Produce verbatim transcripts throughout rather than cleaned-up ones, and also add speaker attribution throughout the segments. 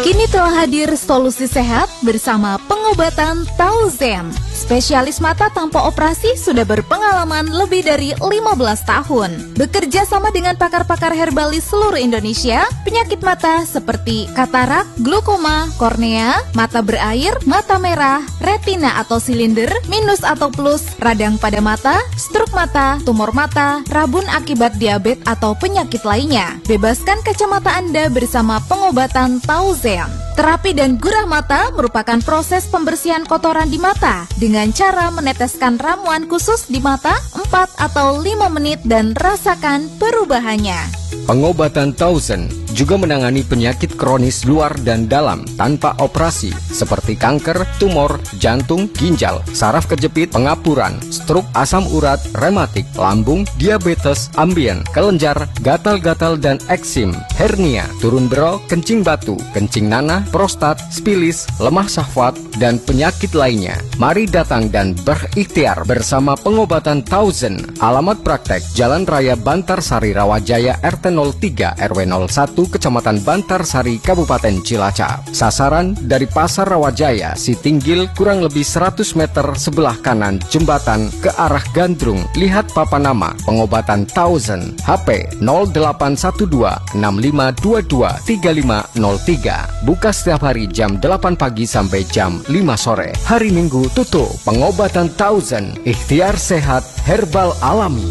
Speaker 1: Kini telah hadir solusi sehat bersama pengobatan Tauzen. Spesialis mata tanpa operasi sudah berpengalaman lebih dari lima belas tahun. Bekerja sama dengan pakar-pakar herbalis seluruh Indonesia, penyakit mata seperti katarak, glaukoma, kornea, mata berair, mata merah, retina atau silinder, minus atau plus, radang pada mata, stroke mata, tumor mata, rabun akibat diabetes atau penyakit lainnya. Bebaskan kacamata Anda bersama pengobatan Tauzen. Terapi dan gurah mata merupakan proses pembersihan kotoran di mata dengan cara meneteskan ramuan khusus di mata empat atau lima menit dan rasakan perubahannya.
Speaker 2: Pengobatan Tauzen juga menangani penyakit kronis luar dan dalam tanpa operasi seperti kanker, tumor, jantung, ginjal, saraf kejepit, pengapuran, stroke, asam urat, rematik, lambung, diabetes, ambien, kelenjar, gatal-gatal dan eksim, hernia, turun bero, kencing batu, kencing nanah, prostat, spilis, lemah syahwat, dan penyakit lainnya. Mari datang dan berikhtiar bersama pengobatan Tauzen. Alamat praktek Jalan Raya Bantarsari Rawajaya R T nol tiga R W nol satu Kecamatan Bantarsari Kabupaten Cilacap. Sasaran dari Pasar Rawajaya, Sitinggil, kurang lebih seratus meter sebelah kanan jembatan ke arah Gandrung. Lihat papan nama pengobatan Tauzen. H P nol delapan satu dua enam lima dua dua tiga lima nol tiga. Buka setiap hari jam delapan pagi sampai jam lima sore. Hari Minggu tutup. Pengobatan Tauzen, ikhtiar sehat herbal alami.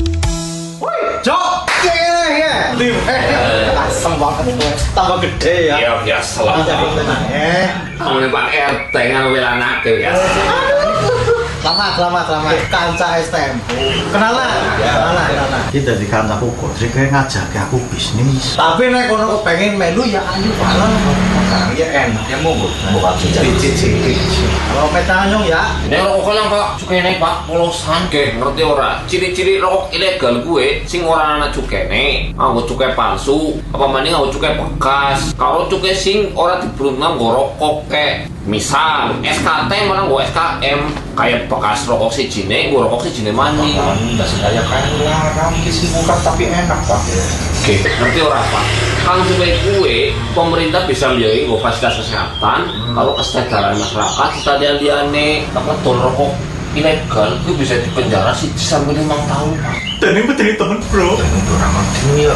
Speaker 3: Jok, ya, lim, asem banget gue, tambah gede ya.
Speaker 4: Iya biasa lah.
Speaker 3: Eh,
Speaker 4: kamu Pak R T ngambil anak ya.
Speaker 3: Selamat, selamat, selamat. Kanca S T M. Kenalan, kenalan, kenalan.
Speaker 5: Kita di kancaku kok, sih kayak ngajak aku bisnis.
Speaker 3: Tapi nek kono pengen melu ya ayo malah. Ya enak, ya mau buka cicit-cicit. Kalau petanyong ya.
Speaker 4: Nek rokok lang Pak, cukene Pak polosan. Oke, ngerti ora? Ciri-ciri rokok ilegal gue sing ora ana cukene, nganggo cukai palsu, apa maning nganggo cukai bekas. Kalau cukai sing ora dibrunang nggo rokok kek. Misal S K T malah nggo S K M kayak bekas rokok sijine, nggo rokok sijine maning.
Speaker 5: Enggak sedaya kayak larang isi buka tapi enak Pak.
Speaker 4: Oke, ngerti ora Pak? Kang cukai kue, pemerintah bisa biayai nggo fasilitas kesehatan, hmm. Kalau kesadaran masyarakat kita liane apa tol rokok ilegal itu bisa dipenjara sih sampai lima tahun Pak.
Speaker 5: Dan ini betul temen bro.
Speaker 4: Untuk ramah dunia.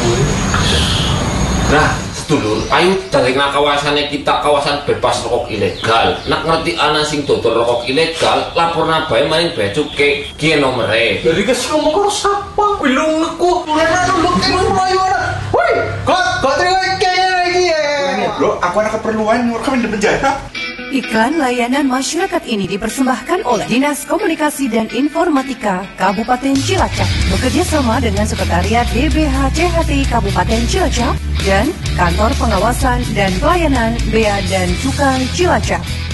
Speaker 4: Nah, sedulur, ayo dari kawasannya kita kawasan bebas rokok ilegal. Nak ngerti ana sing dodol rokok ilegal, laporna bae maring bea cukai kiye nomere.
Speaker 3: Jadi kes ngomong karo sapa? Bilung aku, rena nuluk ilmu ayo ana. Woi, kok kok terima kayaknya lagi ya.
Speaker 5: Bro, aku ada keperluan kami di penjara.
Speaker 6: Iklan layanan masyarakat ini dipersembahkan oleh Dinas Komunikasi dan Informatika Kabupaten Cilacap bekerja sama dengan Sekretariat D B H C H T I Kabupaten Cilacap dan Kantor Pengawasan dan Pelayanan Bea dan Cukai Cilacap.